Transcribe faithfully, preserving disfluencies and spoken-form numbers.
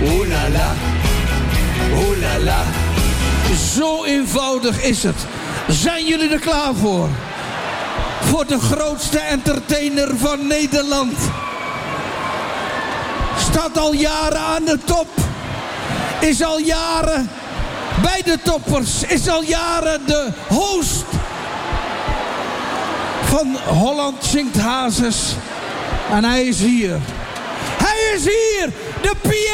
Oeh la la, oeh la la. Zo eenvoudig is het. Zijn jullie er klaar voor? Voor de grootste entertainer van Nederland. Staat al jaren aan de top. Is al jaren bij de toppers. Is al jaren de host van Holland Zingt Hazes. En hij is hier. Hij is hier. De P